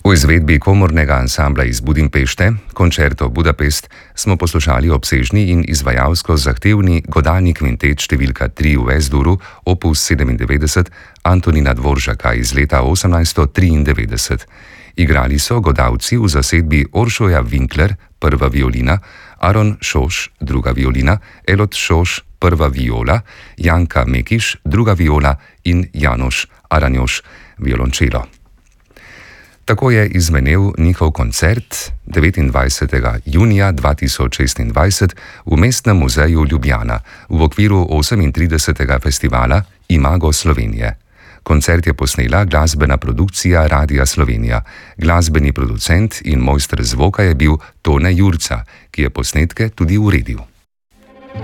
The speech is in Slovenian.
V izvedbi komornega ansambla iz Budimpešte, Concerto Budapest, smo poslušali obsežni in izvajalsko zahtevni godalni kvintet številka 3 v S-duru, opus 97, Antonina Dvoržaka iz leta 1893. Igrali so godalci v zasedbi Oršoja Winkler, prva violina, Aron Šoš, druga violina, Elot Šoš, prva viola, Janka Mekiš, druga viola in Janoš Aranjoš, violončelo. Tako je izvenel njihov koncert 29. junija 2026 v Mestnem muzeju Ljubljana v okviru 38. festivala Imago Slovenije. Koncert je posnela glasbena produkcija Radia Slovenija. Glasbeni producent in mojster zvoka je bil Tone Jurca, ki je posnetke tudi uredil.